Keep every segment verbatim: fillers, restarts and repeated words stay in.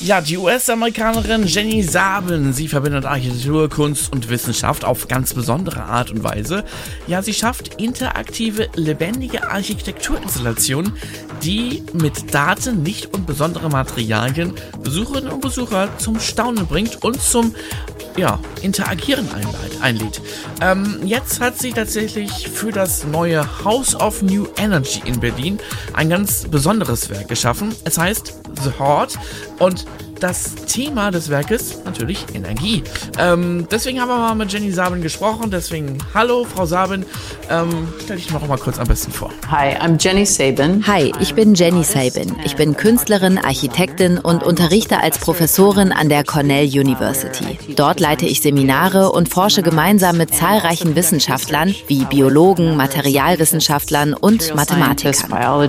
Ja, die U S-Amerikanerin Jenny Saben, sie verbindet Architektur, Kunst und Wissenschaft auf ganz besondere Art und Weise. Ja, sie schafft interaktive, lebendige Architekturinstallationen, die mit Daten, Licht und besondere Materialien Besucherinnen und Besucher zum Staunen bringt und zum ja, Interagieren einlädt. Ähm, jetzt hat sie tatsächlich für das neue House of New Energy in Berlin ein ganz besonderes Werk geschaffen. Es heißt The Heart und das Thema des Werkes natürlich Energie. Ähm, deswegen haben wir mal mit Jenny Saben gesprochen. Deswegen, hallo Frau Saben, ähm, stell dich noch mal kurz am besten vor. Hi, I'm Jenny Saben. Hi, ich bin Jenny Saben. Ich bin Künstlerin, Architektin und unterrichte als Professorin an der Cornell University. Dort leite ich Seminare und forsche gemeinsam mit zahlreichen Wissenschaftlern wie Biologen, Materialwissenschaftlern und Mathematikern.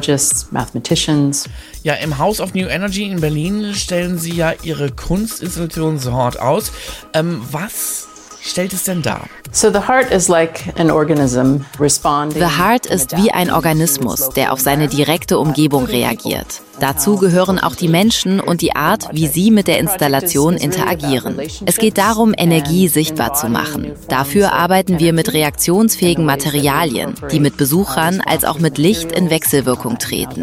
Ja, im House of New Energy in Berlin stellen Sie ja Ihre Kunstinstallation The Heart aus. Ähm, was stellt es denn dar? So the heart is like an organism responding. The Heart ist wie ein Organismus, der auf seine direkte Umgebung reagiert. Dazu gehören auch die Menschen und die Art, wie sie mit der Installation interagieren. Es geht darum, Energie sichtbar zu machen. Dafür arbeiten wir mit reaktionsfähigen Materialien, die mit Besuchern als auch mit Licht in Wechselwirkung treten.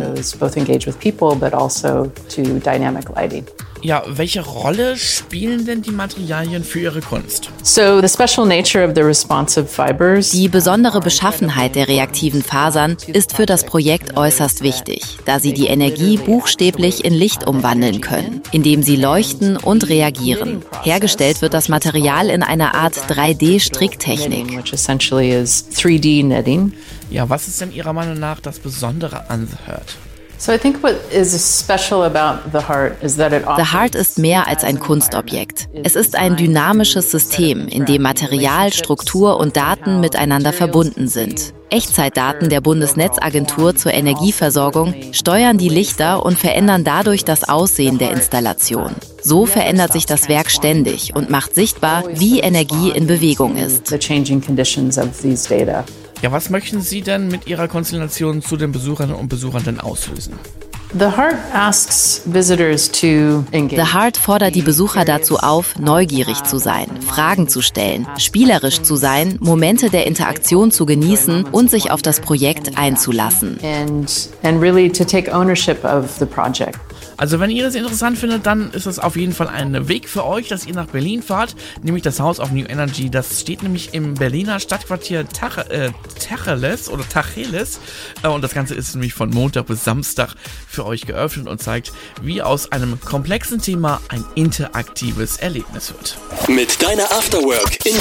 Ja, welche Rolle spielen denn die Materialien für Ihre Kunst? So the special nature of the responsive fibers. Die besondere Beschaffenheit der reaktiven Fasern ist für das Projekt äußerst wichtig, da sie die Energie buchstäblich in Licht umwandeln können, indem sie leuchten und reagieren. Hergestellt wird das Material in einer Art drei D-Stricktechnik. Ja, was ist denn Ihrer Meinung nach das Besondere an The Heart? So I think what is special about The Heart is that it The Heart ist mehr als ein Kunstobjekt. Es ist ein dynamisches System, in dem Material, Struktur und Daten miteinander verbunden sind. Echtzeitdaten der Bundesnetzagentur zur Energieversorgung steuern die Lichter und verändern dadurch das Aussehen der Installation. So verändert sich das Werk ständig und macht sichtbar, wie Energie in Bewegung ist. Ja, was möchten Sie denn mit Ihrer Konstellation zu den Besucherinnen und Besuchern denn auslösen? The Heart asks visitors to engage. The Heart fordert die Besucher dazu auf, neugierig zu sein, Fragen zu stellen, spielerisch zu sein, Momente der Interaktion zu genießen und sich auf das Projekt einzulassen. And, and really to take ownership of the project. Also wenn ihr das interessant findet, dann ist das auf jeden Fall ein Weg für euch, dass ihr nach Berlin fahrt, nämlich das House of New Energy. Das steht nämlich im Berliner Stadtquartier Tach- äh, Tacheles oder Tacheles äh, und das Ganze ist nämlich von Montag bis Samstag für euch geöffnet und zeigt, wie aus einem komplexen Thema ein interaktives Erlebnis wird. Mit deiner Afterwork in